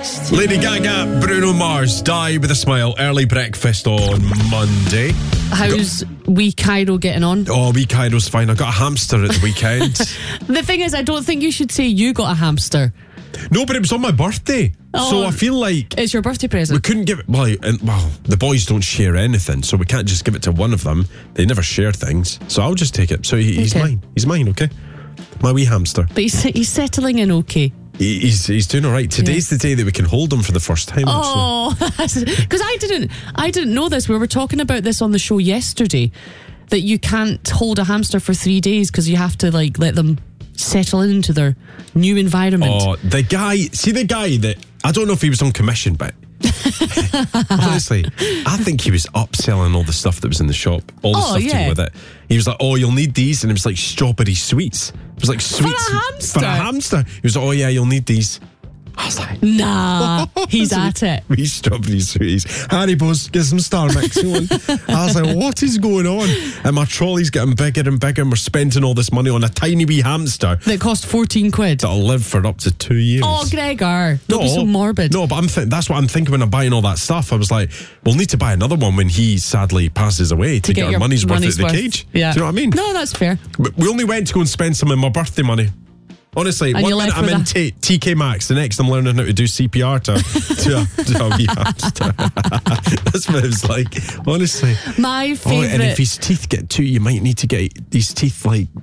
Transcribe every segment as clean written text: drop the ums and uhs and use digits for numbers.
next. Lady Gaga, Bruno Mars, Die With A Smile. Early breakfast on Monday. How's wee Cairo getting on? Oh, wee Cairo's fine. I got a hamster at the weekend. The thing is, I don't think you should say you got a hamster. No, but it was on my birthday. So I feel like it's your birthday we present. couldn't give it. Well, the boys don't share anything, so we can't just give it to one of them. They never share things. So I'll just take it. So he's Okay. mine. He's mine, okay? My wee hamster. But he's settling in okay. He's doing all right. Today's the day that we can hold him for the first time. Oh, because I didn't know this. We were talking about this on the show yesterday, that you can't hold a hamster for 3 days because you have to let them settle into their new environment. Oh, the guy that, I don't know if he was on commission, but honestly, I think he was upselling all the stuff that was in the shop, all the stuff to go with it. He was like, oh, you'll need these, and it was like strawberry sweets. It was like sweets For a hamster? For a hamster. He was like, oh yeah, you'll need these. I was like, Nah, he's at it. Wee strawberry sweeties. Haribo's, get some Star Mix. I was like, what is going on? And my trolley's getting bigger and bigger, and we're spending all this money on a tiny wee hamster That cost 14 quid. that'll live for up to 2 years. Oh, Gregor, don't be so morbid. No, but that's what I'm thinking when I'm buying all that stuff. I was like, we'll need to buy another one when he sadly passes away to get our money's worth out of the cage. Yeah. Do you know what I mean? No, that's fair. But we only went to go and spend some of my birthday money. Honestly, And one you minute left I'm in with TK Maxx, the next I'm learning how to do CPR to a wee hamster. That's what it was like, honestly. My favourite... and if his teeth get too, you might need to get these teeth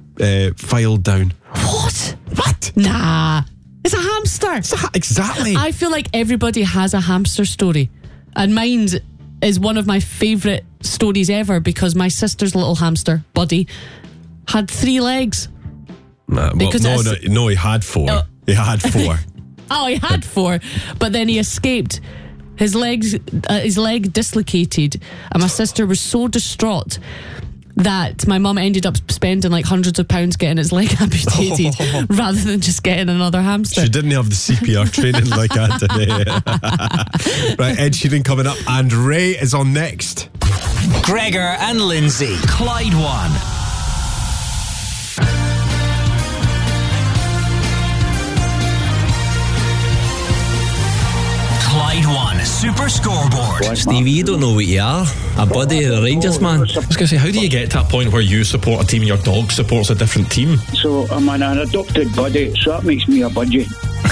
filed down. What? What? Nah. It's a hamster. Exactly. I feel like everybody has a hamster story. And mine is one of my favourite stories ever because my sister's little hamster, Buddy, had 3 legs. No, he had 4. He had 4. Oh, he had 4, but then he escaped. His leg dislocated, and my sister was so distraught that my mum ended up spending hundreds of pounds getting his leg amputated rather than just getting another hamster. She didn't have the CPR training like I did. Right, Ed Sheeran coming up, and Ray is on next. Gregor and Lindsay, Clyde One. Clyde One Super Scoreboard. Stevie, you don't know what you are. A buddy of the Rangers, man. I was going to say, how do you get to that point where you support a team and your dog supports a different team? So I'm an adopted buddy, so that makes me a budgie.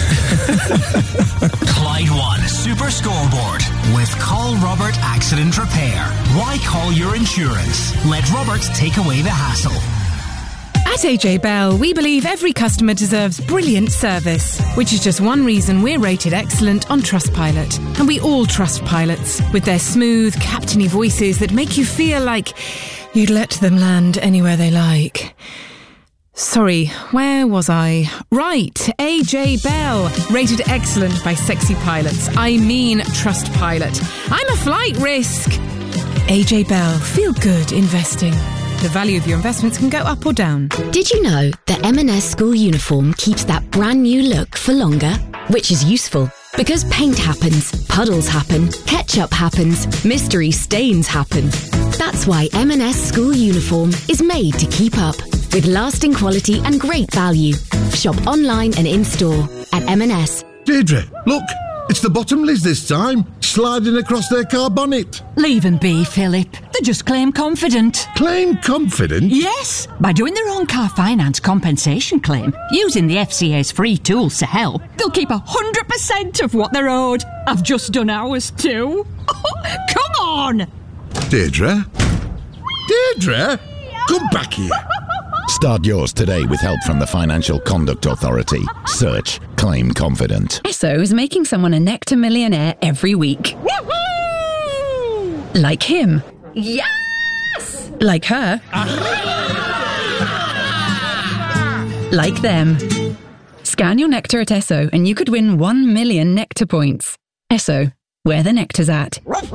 Clyde One Super Scoreboard with Call Robert Accident Repair. Why call your insurance? Let Robert take away the hassle. At AJ Bell, we believe every customer deserves brilliant service, which is just one reason we're rated excellent on Trustpilot. And we all trust pilots, with their smooth, captainy voices that make you feel like you'd let them land anywhere they like. Sorry, where was I? Right, AJ Bell, rated excellent by sexy pilots. I mean Trustpilot. I'm a flight risk. AJ Bell, feel good investing. The value of your investments can go up or down. Did you know that M&S school uniform keeps that brand new look for longer? Which is useful, because paint happens, puddles happen, ketchup happens, mystery stains happen. That's why M&S school uniform is made to keep up, with lasting quality and great value. Shop online and in-store at M&S. Deirdre, look! It's the Bottomleys this time, sliding across their car bonnet. Leave them be, Philip. They're just claim confident. Claim confident? Yes, by doing their own car finance compensation claim, using the FCA's free tools to help, they'll keep 100% of what they're owed. I've just done ours too. Come on! Deirdre? Deirdre? Come back here. Start yours today with help from the Financial Conduct Authority. Search Claim Confident. Esso is making someone a Nectar millionaire every week. Woohoo! Like him. Yes! Like her. Like them. Scan your Nectar at Esso and you could win 1 million Nectar points. Esso, where the nectar's at.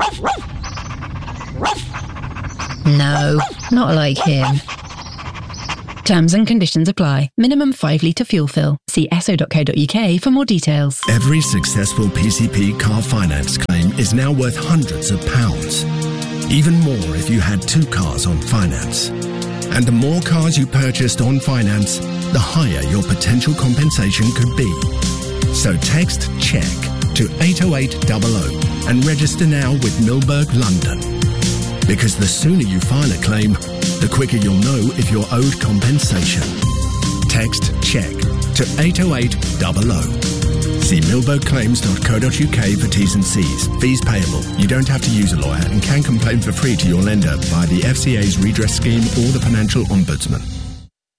No, not like him. Terms and conditions apply. Minimum 5 litre fuel fill. See esso.co.uk for more details. Every successful PCP car finance claim is now worth hundreds of pounds. Even more if you had 2 cars on finance. And the more cars you purchased on finance, the higher your potential compensation could be. So text CHECK to 80800 and register now with Milberg London. Because the sooner you file a claim, the quicker you'll know if you're owed compensation. Text CHECK to 80800. See milbergclaims.co.uk for T's and C's. Fees payable. You don't have to use a lawyer and can complain for free to your lender via the FCA's redress scheme or the Financial Ombudsman.